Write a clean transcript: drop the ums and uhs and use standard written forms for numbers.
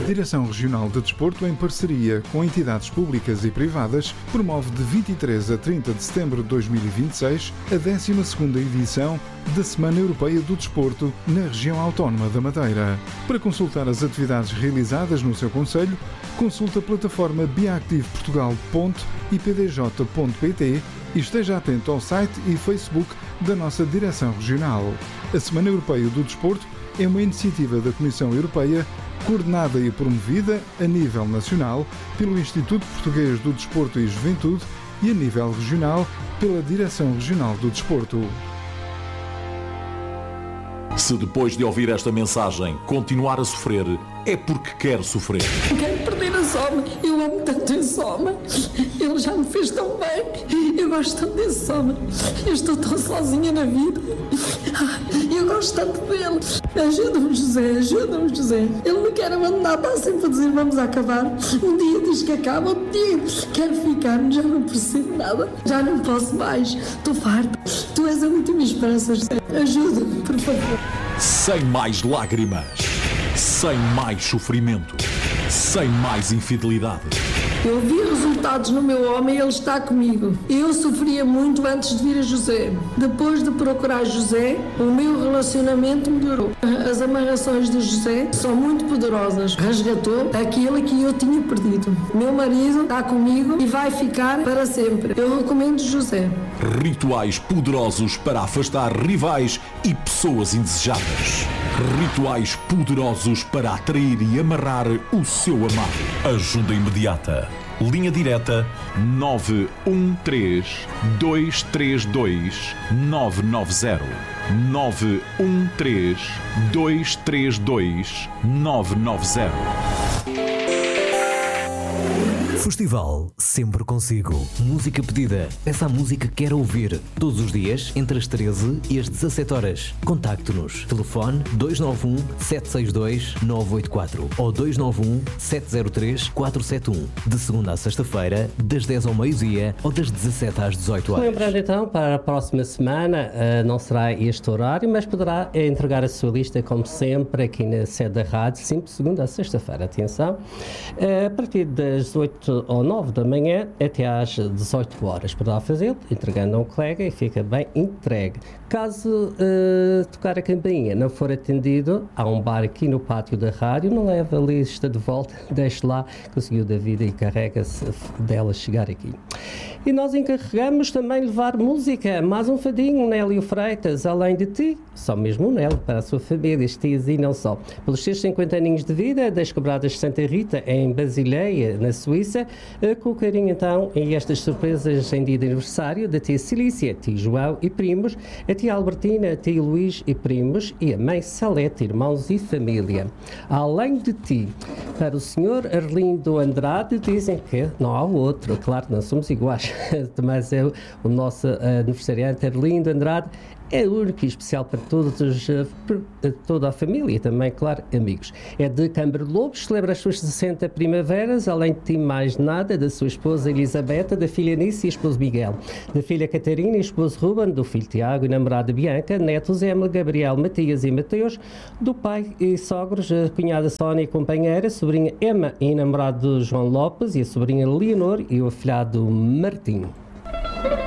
Direção Regional de Desporto, em parceria com entidades públicas e privadas, promove de 23 a 30 de setembro de 2026 a 12ª edição da Semana Europeia do Desporto na região autónoma da Madeira. Para consultar as atividades realizadas no seu concelho, consulte a plataforma biactiveportugal.ipdj.pt e esteja atento ao site e Facebook da nossa Direção Regional. A Semana Europeia do Desporto é uma iniciativa da Comissão Europeia, coordenada e promovida a nível nacional pelo Instituto Português do Desporto e Juventude e a nível regional pela Direção Regional do Desporto. Se depois de ouvir esta mensagem continuar a sofrer, é porque quer sofrer. Quero perder a Soma. Eu amo tanto esse Soma. Ele já me fez tão bem. Eu gosto tanto desse Soma. Eu estou tão sozinha na vida. Eu gosto tanto dele. Ajuda-me, José. Ajuda-me, José. Ele me quer abandonar. Está sempre a dizer vamos acabar. Um dia diz que acaba. Outro dia quero ficar. Já não percebo nada. Já não posso mais. Estou farta. Tu és a última esperança, José. Ajuda-me, por favor. Sem mais lágrimas, sem mais sofrimento, sem mais infidelidade. Eu vi resultados no meu homem e ele está comigo. Eu sofria muito antes de vir a José. Depois de procurar José, o meu relacionamento melhorou. As amarrações de José são muito poderosas. Resgatou aquilo que eu tinha perdido. Meu marido está comigo e vai ficar para sempre. Eu recomendo José. Rituais poderosos para afastar rivais e pessoas indesejadas. Rituais poderosos para atrair e amarrar o seu amado. Ajuda imediata. Linha direta 913 232 990. 913 232 990. Festival Sempre Consigo. Música pedida. Peça a música que quer ouvir. Todos os dias, entre as 13 e as 17 horas. Contacte-nos. Telefone 291 762 984 ou 291 703 471. De segunda a sexta-feira, das 10 ao meio-dia ou das 17 às 18 horas. Lembrando então, para a próxima semana, não será este horário, mas poderá entregar a sua lista, como sempre, aqui na sede da rádio, sempre segunda a sexta-feira. Atenção. A partir das 8 ou 9 da manhã até às 18 horas. Poderá fazê-lo, entregando a um colega e fica bem entregue. Caso tocar a campainha não for atendido, há um bar aqui no pátio da rádio, não leva a lista de volta, deixe lá, conseguiu da vida e carrega-se dela chegar aqui. E nós encarregamos também levar música, mais um fadinho, Nélio Freitas, Além de Ti, só mesmo um Nélio, para a sua família, tias e não só. Pelos seus 50 aninhos de vida, das Quebradas de Santa Rita, em Basileia, na Suíça, com carinho então em estas surpresas em dia de aniversário da tia Cilícia, tio João e primos, a tia Albertina, tio Luís e primos e a mãe Salete, irmãos e família. Além de Ti, para o senhor Arlindo Andrade, dizem que não há outro, claro, não somos iguais, mas é o nosso aniversariante Arlindo Andrade, é único e especial para toda a família e também, claro, amigos. É de Câmara de Lobos, celebra as suas 60 primaveras, além de ti mais nada, da sua esposa Elisabetta, da filha Nice e esposo Miguel, da filha Catarina e esposo Ruben, do filho Tiago e namorada Bianca, netos Emily, Gabriel, Matias e Mateus, do pai e sogros, a cunhada Sónia e companheira, a sobrinha Emma e namorado João Lopes e a sobrinha Leonor e o afilhado Martim.